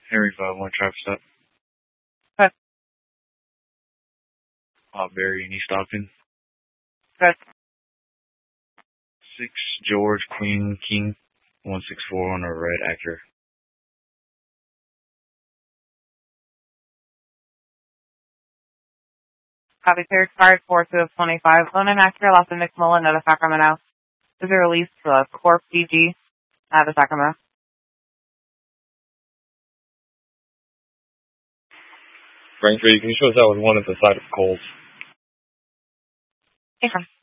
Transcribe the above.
Henry 51 traffic stop. Good. Barry and East Ogden. Good. 6 George Queen King 164 on a red Acura. Copy. Clear expired 4/2 of 25. Loan and Acura lost in McMullen at Sacramento. Is a release for Corp DG at the Sacramento. Frankfurt, can you show us that was one at the side of Coles? Okay.